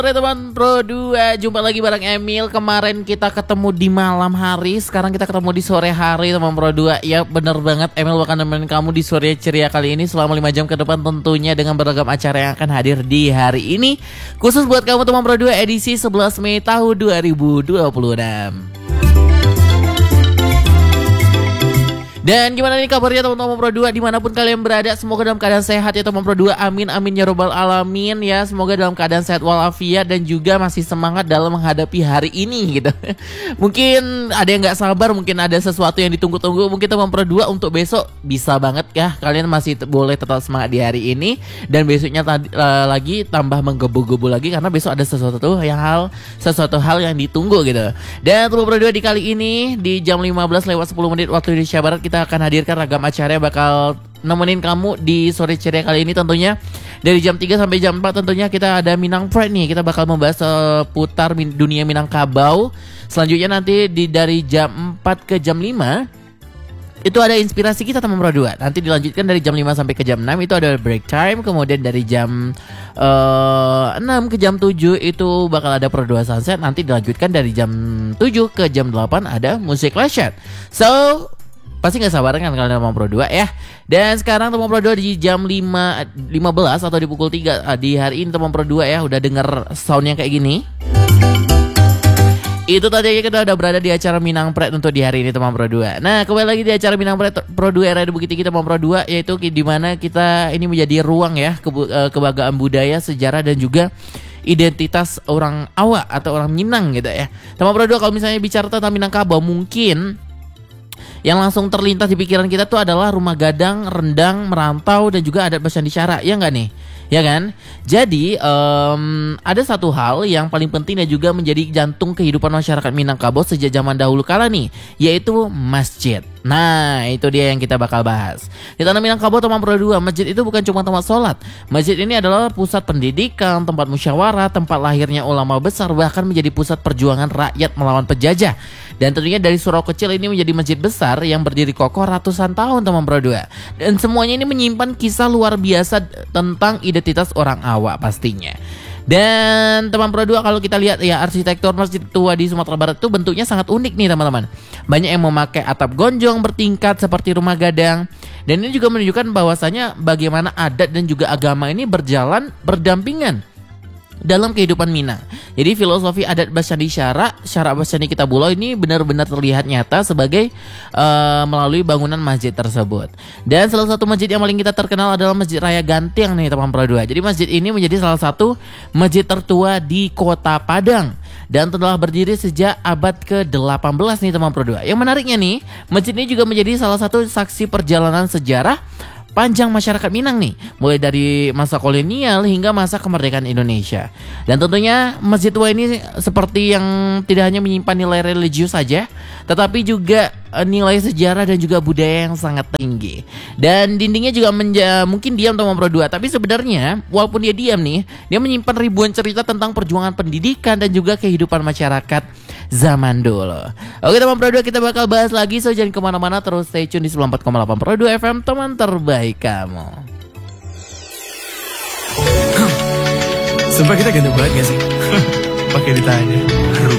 Oke teman Pro 2, jumpa lagi bareng Emil. Kemarin kita ketemu di malam hari, sekarang kita ketemu di sore hari teman Pro 2. Ya bener banget, Emil bakal nemenin kamu di sore ceria kali ini selama 5 jam ke depan, tentunya dengan beragam acara yang akan hadir di hari ini. Khusus buat kamu teman Pro 2, edisi 11 Mei tahun 2026. Dan gimana nih kabarnya teman-teman Pro 2 dimanapun kalian berada, semoga dalam keadaan sehat ya teman Pro 2, amin amin ya robbal alamin ya. Semoga dalam keadaan sehat walafiat dan juga masih semangat dalam menghadapi hari ini gitu. Mungkin ada yang gak sabar, mungkin ada sesuatu yang ditunggu-tunggu. Mungkin teman Pro 2 untuk besok bisa banget ya, kalian masih boleh tetap semangat di hari ini. Dan besoknya lagi tambah menggebu-gebu lagi, karena besok ada sesuatu hal yang ditunggu gitu. Dan teman Pro 2 di kali ini di jam 15 lewat 10 menit waktu Indonesia Barat, kita akan hadirkan ragam acara yang bakal nemenin kamu di sore ceria kali ini. Tentunya dari jam 3 sampai jam 4 tentunya kita ada Minang Pride nih. Kita bakal membahas seputar dunia Minangkabau. Selanjutnya nanti dari jam 4 ke jam 5 itu ada inspirasi kita teman Pro 2. Nanti dilanjutkan dari jam 5 sampai ke jam 6 itu ada break time. Kemudian dari jam 6 ke jam 7 itu bakal ada Pro 2 Sunset. Nanti dilanjutkan dari jam 7 ke jam 8 ada Musik Leshat. So pasti gak sabar kan kalian teman Pro 2 ya. Dan sekarang teman Pro 2 di jam 5.15 atau di pukul 3 di hari ini teman Pro 2 ya, udah denger soundnya kayak gini. Itu tadi kita udah berada di acara Minang Pride untuk di hari ini teman Pro 2. Nah kembali lagi di acara Minang Pride Pro 2 era di Bukit Tinggi teman Pro 2, yaitu dimana kita ini menjadi ruang ya kebanggaan budaya, sejarah dan juga identitas orang Awak atau orang Minang gitu ya. Teman Pro 2, kalau misalnya bicara tentang Minangkabau, mungkin yang langsung terlintas di pikiran kita tuh adalah rumah gadang, rendang, merantau, dan juga adat Basyandisyara, ya nggak nih? Ya kan? Jadi ada satu hal yang paling penting dan juga menjadi jantung kehidupan masyarakat Minangkabau sejak zaman dahulu kala nih, yaitu masjid. Nah itu dia yang kita bakal bahas. Di tanah Minangkabau teman Pro 2, masjid itu bukan cuma tempat sholat. Masjid ini adalah pusat pendidikan, tempat musyawarah, tempat lahirnya ulama besar, bahkan menjadi pusat perjuangan rakyat melawan penjajah. Dan tentunya dari surau kecil ini menjadi masjid besar yang berdiri kokoh ratusan tahun teman Pro 2. Dan semuanya ini menyimpan kisah luar biasa tentang identitas orang Awak pastinya. Dan teman Pro 2, kalau kita lihat ya, arsitektur masjid tua di Sumatera Barat itu bentuknya sangat unik nih teman-teman. Banyak yang memakai atap gonjong bertingkat seperti rumah gadang. Dan ini juga menunjukkan bahwasanya bagaimana adat dan juga agama ini berjalan berdampingan dalam kehidupan Minang. Jadi filosofi adat Basyandisyara, syarak Basyandi Kitabullah ini benar-benar terlihat nyata sebagai melalui bangunan masjid tersebut. Dan salah satu masjid yang paling kita terkenal adalah Masjid Raya Gantiang nih teman Pro 2. Jadi masjid ini menjadi salah satu masjid tertua di Kota Padang dan telah berdiri sejak abad ke-18 nih teman Pro 2. Yang menariknya nih, masjid ini juga menjadi salah satu saksi perjalanan sejarah panjang masyarakat Minang nih, mulai dari masa kolonial hingga masa kemerdekaan Indonesia. Dan tentunya masjid tua ini seperti yang tidak hanya menyimpan nilai religius saja, tetapi juga nilai sejarah dan juga budaya yang sangat tinggi. Dan dindingnya juga mungkin diam teman Pro 2, tapi sebenarnya walaupun dia diam nih, dia menyimpan ribuan cerita tentang perjuangan pendidikan dan juga kehidupan masyarakat zaman dulu. Oke teman Pro 2, kita bakal bahas lagi, so jangan kemana-mana, terus stay tune di 94,8 Pro 2 FM, teman terbaik kamu. Sumpah kita ganteng banget gak sih? Pakai ditanya.